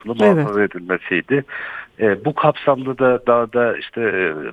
Evet. muhafaza edilmesiydi. Bu kapsamda da dağda işte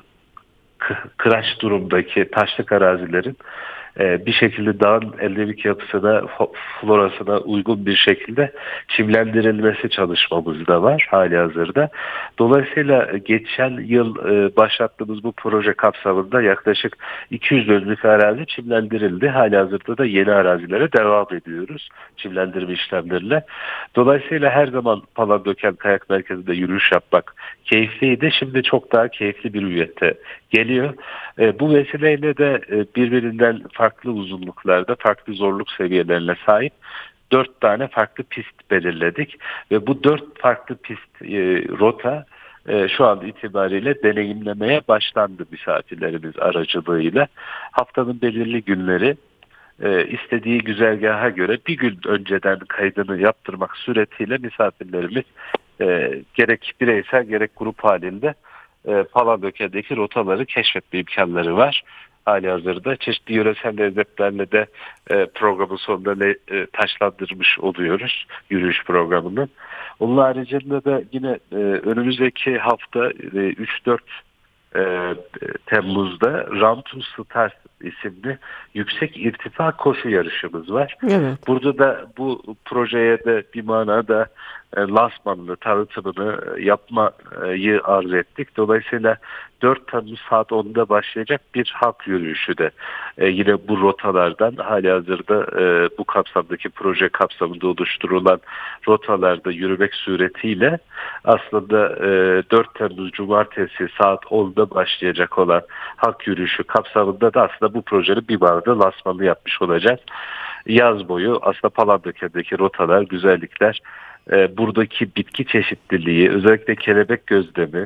kıraç durumdaki taşlık arazilerin bir şekilde dağın endemik yapısına, florasına uygun bir şekilde çimlendirilmesi çalışmamız da var hali hazırda. Dolayısıyla geçen yıl başlattığımız bu proje kapsamında yaklaşık 200 dönümlük arazi çimlendirildi. Hali hazırda da yeni arazilere devam ediyoruz çimlendirme işlemleriyle. Dolayısıyla her zaman Palandöken Kayak Merkezi'nde yürüyüş yapmak keyifliydi. Şimdi çok daha keyifli bir üyette geliyor. Bu vesileyle de birbirinden farklı uzunluklarda, farklı zorluk seviyelerine sahip 4 tane farklı pist belirledik ve bu 4 farklı pist rota şu an itibariyle deneyimlemeye başlandı misafirlerimiz aracılığıyla. Haftanın belirli günleri istediği güzergaha göre bir gün önceden kaydını yaptırmak suretiyle misafirlerimiz gerek bireysel gerek grup halinde Palandöken'deki rotaları keşfetme imkanları var. Hali hazırda çeşitli yöresel lezzetlerle de programın sonunda taşlandırmış oluyoruz yürüyüş programını. Onun haricinde de yine önümüzdeki hafta 3-4 e, Temmuz'da Run to Stars isimli yüksek irtifa koşu yarışımız var. Evet. Burada da bu projeye de bir manada lansmanını, tanıtımını yapmayı arzu ettik. Dolayısıyla 4 Temmuz saat 10'da başlayacak bir halk yürüyüşü de yine bu rotalardan hali hazırda bu kapsamdaki proje kapsamında oluşturulan rotalarda yürümek suretiyle aslında 4 Temmuz Cumartesi saat 10'da başlayacak olan halk yürüyüşü kapsamında da aslında bu projenin bir manada lansmanını yapmış olacağız. Yaz boyu aslında Palandöken'deki rotalar, güzellikler, buradaki bitki çeşitliliği, özellikle kelebek gözlemi,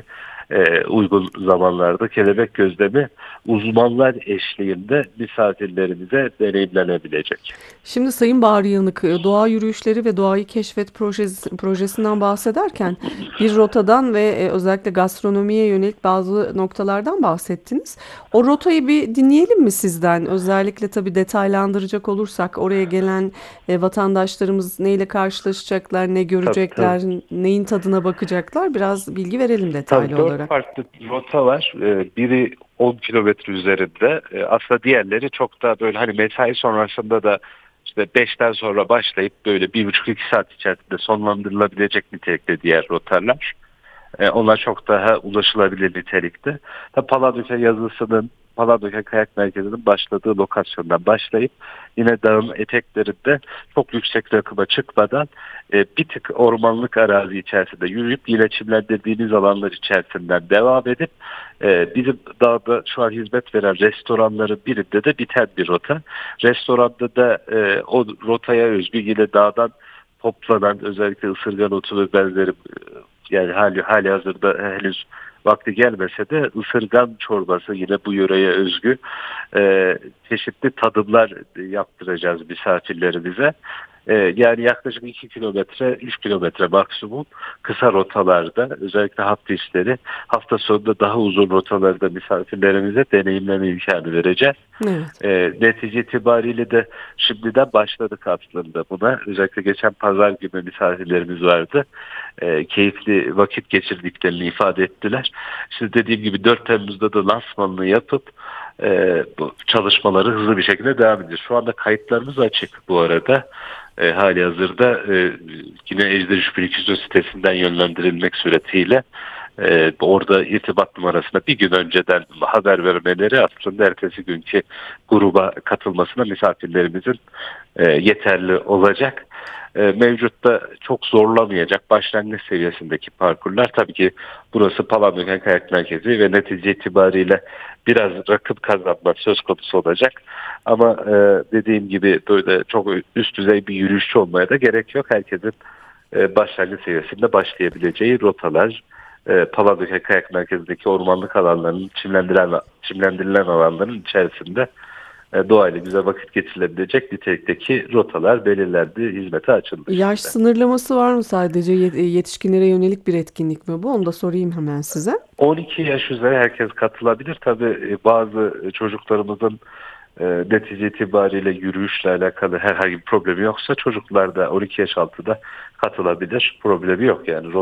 uygun zamanlarda kelebek gözlemi uzmanlar eşliğinde misafirlerimize deneyimlenebilecek. Şimdi Sayın Bahri Yanık, doğa yürüyüşleri ve doğayı keşfet projesinden bahsederken bir rotadan ve özellikle gastronomiye yönelik bazı noktalardan bahsettiniz. O rotayı bir dinleyelim mi sizden? Özellikle tabii detaylandıracak olursak oraya gelen vatandaşlarımız neyle karşılaşacaklar, ne Tabii, tabii. görecekler, neyin tadına bakacaklar? Biraz bilgi verelim Tabii detaylı 4 olarak. farklı rota var. Biri 10 kilometre üzerinde. Aslında diğerleri çok da böyle hani mesai sonrasında da işte 5'ten sonra başlayıp böyle 1,5-2 saat içerisinde sonlandırılabilecek nitelikte diğer rotalar. Onlar çok daha ulaşılabilir nitelikte. Palandöken yazısının Palandöken Kayak Merkezi'nin başladığı lokasyondan başlayıp yine dağın eteklerinde çok yüksek rakıma çıkmadan bir tık ormanlık arazi içerisinde yürüyüp yine çimlendirdiğimiz alanlar içerisinden devam edip bizim dağda şu an hizmet veren restoranların birinde de biten bir rota. Restoranda da o rotaya özgü yine dağdan toplanan özellikle ısırgan otu ve benzeri yani hali hazırda henüz vakti gelmese de ısırgan çorbası yine bu yöreye özgü çeşitli tadımlar yaptıracağız misafirlerimize. Yani yaklaşık 2 kilometre, 3 kilometre maksimum kısa rotalarda özellikle hafta içleri hafta sonunda daha uzun rotalarda misafirlerimize deneyimleme imkanı vereceğiz. Evet. Netice itibariyle de şimdiden başladık aslında buna. Özellikle geçen pazar günü misafirlerimiz vardı. Keyifli vakit geçirdiklerini ifade ettiler. Şimdi dediğim gibi 4 Temmuz'da da lansmanını yapıp bu çalışmaları hızlı bir şekilde devam ediyor. Şu anda kayıtlarımız açık bu arada. Hali hazırda yine Ejder 3200 sitesinden yönlendirilmek suretiyle orada irtibat numarasına bir gün önceden haber vermeleri aslında ertesi günkü gruba katılmasına misafirlerimizin yeterli olacak. Mevcutta çok zorlamayacak başlangıç seviyesindeki parkurlar. Tabii ki burası Palandöken Kayak Merkezi ve netice itibariyle biraz rakım kazanmak söz konusu olacak. Ama dediğim gibi böyle çok üst düzey bir yürüyüşçü olmaya da gerek yok. Herkesin başlangıç seviyesinde başlayabileceği rotalar, Palandöken Kayak Merkezi'ndeki ormanlık alanların, çimlendirilen alanların içerisinde doğayla güzel vakit geçirilebilecek nitelikteki rotalar belirlendi, hizmete açıldı Yaş şimdi. sınırlaması var mı sadece yetişkinlere yönelik bir etkinlik mi bu? Onu da sorayım hemen size. 12 yaş üzeri herkes katılabilir. Tabii bazı çocuklarımızın Netice itibariyle yürüyüşle alakalı herhangi bir problemi yoksa çocuklar da 12 yaş altı da katılabilir. Problemi yok yani.